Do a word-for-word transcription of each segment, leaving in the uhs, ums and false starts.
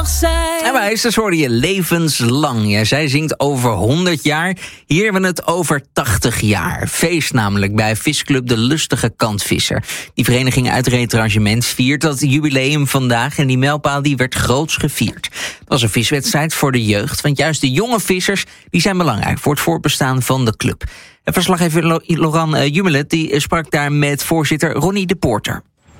mag zijn. En bij Esters hoorde je levenslang. Ja, zij zingt over honderd jaar. Hier hebben we het over tachtig jaar. Feest namelijk bij visclub De Lustige Kantvisser. Die vereniging uit Retrangement viert dat jubileum vandaag. En die mijlpaal die werd groots gevierd. Het was een viswedstrijd voor de jeugd. Want juist de jonge vissers die zijn belangrijk voor het voortbestaan van de club. En verslaggever Laurent uh, Jumelet die sprak daar met voorzitter Ronnie de Poorter.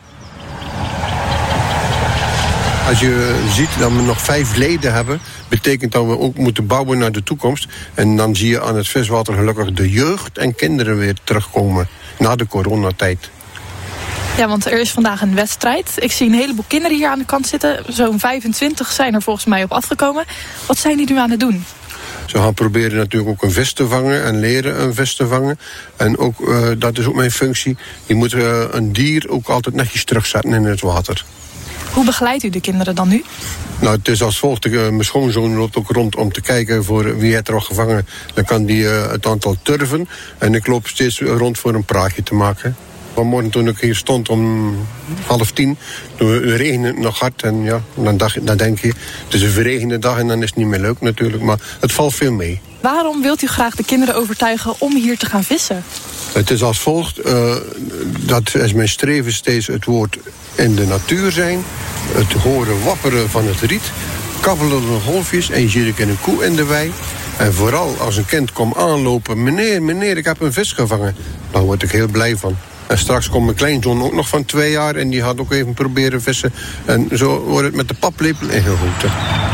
Als je ziet dat we nog vijf leden hebben, betekent dat we ook moeten bouwen naar de toekomst. En dan zie je aan het viswater gelukkig de jeugd en kinderen weer terugkomen na de coronatijd. Ja, want er is vandaag een wedstrijd. Ik zie een heleboel kinderen hier aan de kant zitten. Zo'n vijfentwintig zijn er volgens mij op afgekomen. Wat zijn die nu aan het doen? Ze gaan proberen natuurlijk ook een vis te vangen en leren een vis te vangen. En ook, uh, dat is ook mijn functie, je moet uh, een dier ook altijd netjes terugzetten in het water. Hoe begeleidt u de kinderen dan nu? Nou, het is als volgt. Uh, mijn schoonzoon loopt ook rond om te kijken voor wie heeft er al gevangen. Dan kan die uh, het aantal turven. En ik loop steeds rond voor een praatje te maken. Vanmorgen toen ik hier stond om half tien, toen regende het nog hard. En ja, dan, dacht, dan denk je, het is een verregende dag en dan is het niet meer leuk natuurlijk. Maar het valt veel mee. Waarom wilt u graag de kinderen overtuigen om hier te gaan vissen? Het is als volgt. Uh, dat is mijn streven steeds het woord in de natuur zijn. Het horen wapperen van het riet. Kabbelende golfjes en je ziet een koe in de wei. En vooral als een kind komt aanlopen. Meneer, meneer, ik heb een vis gevangen. Daar word ik heel blij van. En straks komt mijn kleinzoon ook nog van twee jaar. En die had ook even proberen vissen. En zo wordt het met de paplepel ingegoten.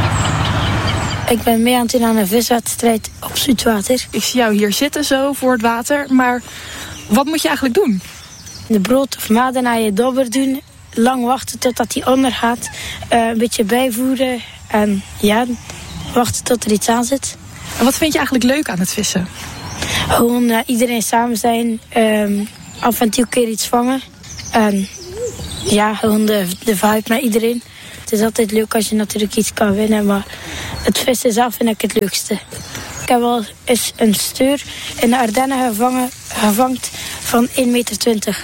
Ik ben mee aan het doen aan een viswedstrijd op zoetwater. Ik zie jou hier zitten zo voor het water. Maar wat moet je eigenlijk doen? De brood of maden naar je dobber doen. Lang wachten totdat hij ondergaat. Uh, een beetje bijvoeren. En ja, wachten tot er iets aan zit. En wat vind je eigenlijk leuk aan het vissen? Gewoon uh, iedereen samen zijn. Um, af en toe een keer iets vangen. En ja, gewoon de, de vibe met iedereen. Het is altijd leuk als je natuurlijk iets kan winnen. Maar het vissen zelf vind ik het leukste. Ik heb wel eens een steur in de Ardennen gevangen, gevangt van één meter twintig.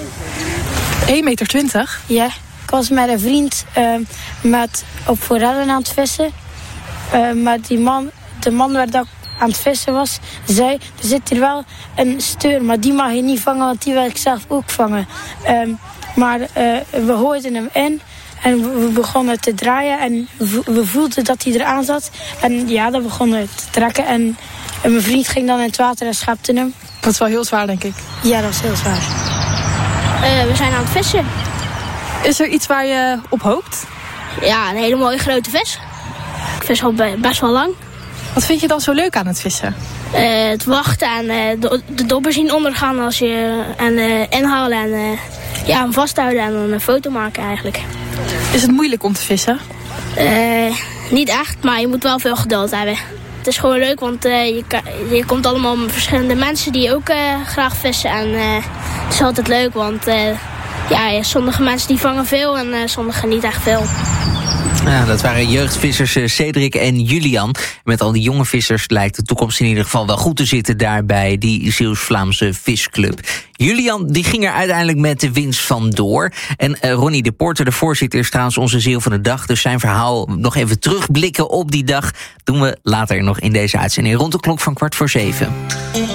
één meter twintig? Ja. Ik was met een vriend uh, met, op forellen aan het vissen. Uh, maar die man, de man waar dat aan het vissen was, zei, er zit hier wel een steur, maar die mag je niet vangen, want die wil ik zelf ook vangen. Um, maar uh, we gooiden hem in en we begonnen te draaien en we voelden dat hij eraan zat. En ja, dan begonnen we te trekken en, en mijn vriend ging dan in het water en schepte hem. Dat is wel heel zwaar, denk ik. Ja, dat is heel zwaar. Uh, we zijn aan het vissen. Is er iets waar je op hoopt? Ja, een hele mooie grote vis. Ik vis al best wel lang. Wat vind je dan zo leuk aan het vissen? Uh, het wachten en uh, de, de dobber zien ondergaan als je, en uh, inhalen en uh, ja, hem vasthouden en dan een foto maken eigenlijk. Is het moeilijk om te vissen? Uh, niet echt, maar je moet wel veel geduld hebben. Het is gewoon leuk, want uh, je, je komt allemaal met verschillende mensen die ook uh, graag vissen. En uh, het is altijd leuk, want uh, ja, sommige mensen die vangen veel en uh, sommige niet echt veel. Ja, dat waren jeugdvissers Cedric en Julian. Met al die jonge vissers lijkt de toekomst in ieder geval wel goed te zitten daar bij die Zeeuws-Vlaamse visclub. Julian die ging er uiteindelijk met de winst vandoor. En uh, Ronnie de Poorter, de voorzitter, is trouwens onze ziel van de dag. Dus zijn verhaal nog even terugblikken op die dag doen we later nog in deze uitzending. Rond de klok van kwart voor zeven.